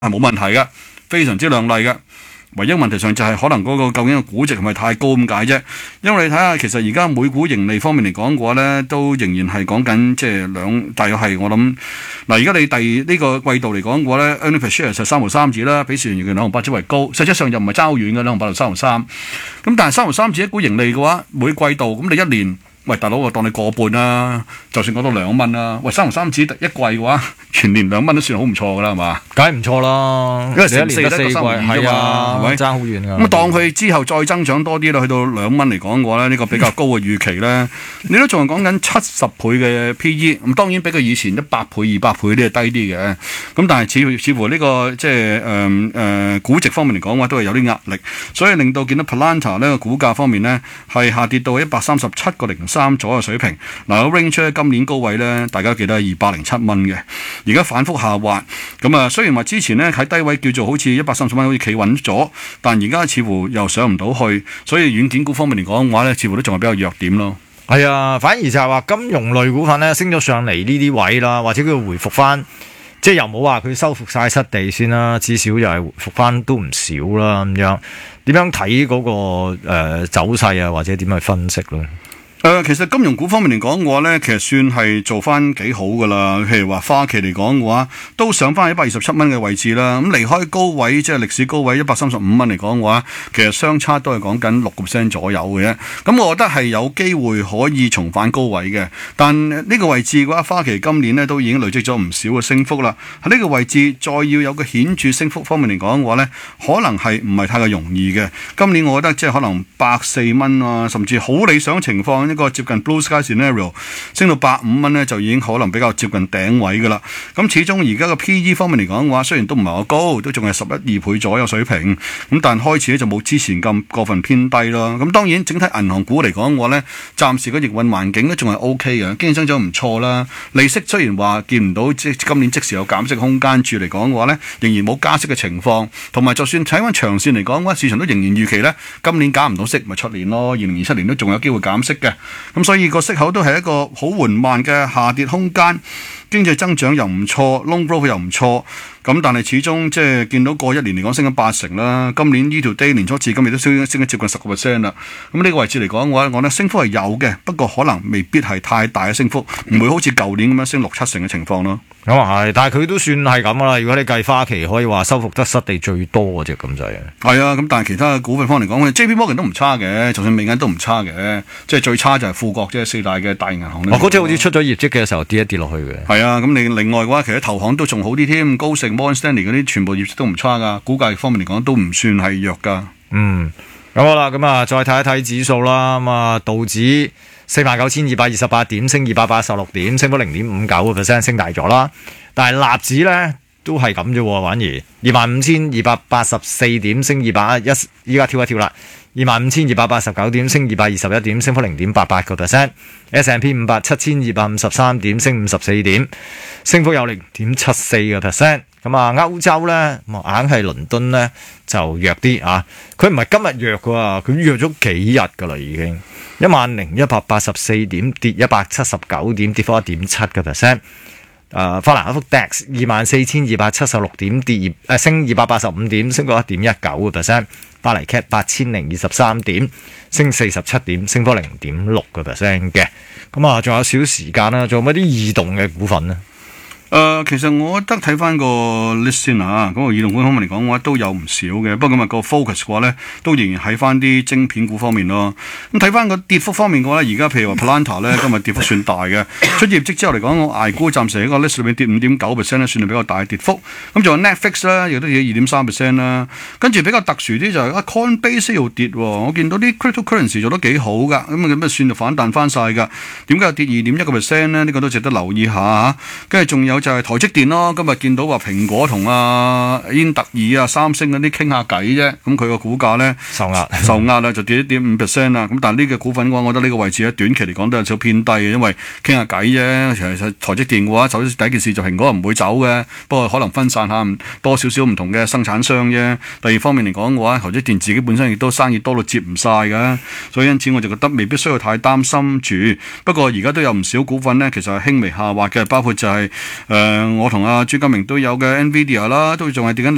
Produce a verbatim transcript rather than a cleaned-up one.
係冇問題嘅，非常之亮麗嘅。唯一問題上就係可能嗰個究竟個估值係咪太高咁解啫？因為你睇下，其實而家每股盈利方面嚟講嘅話咧，都仍然係講緊即係兩，大約係我諗嗱，而家你第呢個季度嚟講嘅話咧 earnings per share 就三毫三子啦，比市盈率兩毫八子為高，實際上又唔係爭好遠嘅兩毫八到三毫三。咁但係三毫三子一股盈利嘅話，每季度咁你一年。喂，大佬，我當你過半啦，就算講到兩蚊啦。喂，三毫三子一季嘅話，全年兩蚊都算好唔錯噶啦，係嘛？ 梗係唔錯啦， 因為成一年得四季，係啊，係咪爭好遠噶？ 咁當佢之後再增長多啲啦，去到兩蚊嚟講嘅話咧，呢、呢個比較高嘅預期咧，你都仲係講緊七十倍嘅 P E。咁當然比佢以前一百倍、二百倍啲係低啲嘅。咁但係似乎似乎呢、呢個即係誒誒估值方面嚟講嘅話，都係有啲壓力，所以令到見到 Palanta 呢個股價方面咧係下跌到一百三十七個零三左右水平。嗱，個 range 咧今年高位咧，大家記得係二百零七蚊嘅，而家反覆下滑。咁啊，雖然話之前咧喺低位叫做好似一百三十蚊好似企穩咗，但而家似乎又上唔到去，所以軟件股方面嚟講嘅話咧，似乎都仲係比較弱點咯。 係啊，反而就係話金融類股份咧升咗上嚟呢啲位啦，或者佢回復翻，即係又冇話佢收復晒失地先啦，至少又係回復翻都唔少啦咁樣。點樣睇嗰、那個誒、呃、走勢啊，或者點去分析咧？ 誒、呃，其實金融股方面嚟講嘅話咧，其實算係做翻幾好噶啦。譬如話花旗嚟講嘅話，都上翻一百二十七蚊嘅位置啦。咁離開高位，即係歷史高位一百三十五蚊嚟講嘅話，其實相差都係講緊六個 percent 左右嘅啫。咁我覺得係有機會可以重返高位嘅。但呢個位置嘅話，花旗今年咧都已經累積咗唔少嘅升幅啦。喺呢個位置再要有個顯著升幅方面嚟講嘅話咧，可能係唔係太過容易嘅。今年我覺得即係可能百四蚊啊，甚至好理想情況。一個接近 Blue Sky Scenario 升到百五蚊咧，就已經可能比較接近頂位噶啦。咁始終而家個 P E 方面嚟講嘅話，雖然都唔係好高，都仲係十一二倍左右水平。咁但開始咧就冇之前咁過分偏低咯。咁當然整體銀行股嚟講嘅話咧，暫時個營運環境都仲係 O K 嘅，經濟增長唔錯啦。利息雖然話見唔到即今年即時有減息空間住嚟講嘅話咧，仍然冇加息嘅情況。同埋就算睇翻長線嚟講嘅話，市場都仍然預期咧今年減唔到息，咪出年咯。二零二七年都仲有機會減息嘅。咁所以個息口都係一個好緩慢嘅下跌空間，經濟增長又唔錯 ，loan growth 又唔錯。咁但係始終即係見到過一年嚟講升咗八成啦，今年呢條 day 年初至今亦都升升咗接近十個 percent 啦。咁呢個位置嚟講嘅話，我覺得升幅係有嘅，不過可能未必係太大嘅升幅，唔會好似舊年咁樣升六七成嘅情況咯。 咁啊係，但係佢都算係咁啦。如果你計花旗，可以話收復得失地最多嗰隻咁就係。係啊，咁但係其他嘅股份方面嚟講，J P Morgan 都唔差嘅，就算美銀都唔差嘅，即係最差就係富國即係四大嘅大型銀行。 哦，嗰隻好似出咗業績嘅時候跌一跌落去嘅。 係啊，咁你另外嘅話，其實投行都仲好啲添，高盛、Morgan Stanley 嗰啲全部業績都唔差噶，股價方面嚟講都唔算係弱噶。 嗯，咁好啦，咁啊再睇一睇指數啦，咁啊道指四萬九千二百二十八點，升二百八十六點，升幅零點五九個 percent，升大咗啦。但係納指咧都係咁啫，反而二萬五千二百八十四點，升二百一，依家跳一跳啦。二萬五千二百八十九點，升二百二十一點，升幅零點八八個 percent。S and P 五百七千二百五十三點，升五十四點，升幅有零點七四個 percent。咁啊，歐洲咧，硬係倫敦咧就弱啲啊。佢唔係今日弱㗎，佢弱咗幾日㗎啦，已經一萬零一百八十四點，跌一百七十九點，跌幅一點七個 percent。誒，法蘭克福 D A X 二萬四千二百七十六點，跌二誒升二百八十五點，升過一點一九個 percent。巴黎 C A T 八千零二十三點，升四十七點，升幅零點六個 percent 嘅。咁啊，仲有少少時間啦，仲有冇啲異動嘅股份呢？ 誒、呃，其實我覺得睇翻個 list 先啊，嗰、那個移動股方面嚟講嘅話都有唔少嘅，不過今日個 focus 嘅話咧，都仍然喺翻啲晶片股方面咯。咁睇翻個跌幅方面嘅話，而家譬如話 Palanta 咧，今日跌幅算大嘅，出業績之後嚟講，我捱估暫時喺個 list 裏面跌五點九 percent 咧，算係比較大嘅跌幅。咁仲有 Netflix 咧，亦都跌二點三 percent 啦。跟住比較特殊啲就係啊 Coinbase 又跌喎，我見到啲 cryptocurrency 做得幾好㗎，咁啊咁啊算就反彈翻晒㗎。點解又跌二點一個 percent 咧？呢、這個都值得留意下嚇。跟住仲有就係台積電咯，今日見到話蘋果同啊英特爾啊、三星嗰啲傾下偈啫，咁佢個股價咧受壓受壓啦，就跌一點五 percent 啦。咁但係呢個股份嘅話，我覺得呢個位置喺短期嚟講都有少偏低嘅，因為傾下偈啫。其實台積電嘅話，首先第一件事就蘋果唔會走嘅，不過可能分散下多少少唔同嘅生產商啫。第二方面嚟講嘅話，台積電自己本身亦都生意多到接唔晒嘅，所以因此我就覺得未必需要太擔心住。不過而家都有唔少股份咧，其實係輕微下滑嘅，包括就係、是、誒。呃我同阿朱家明都有嘅 Nvidia 啦，都仲係跌緊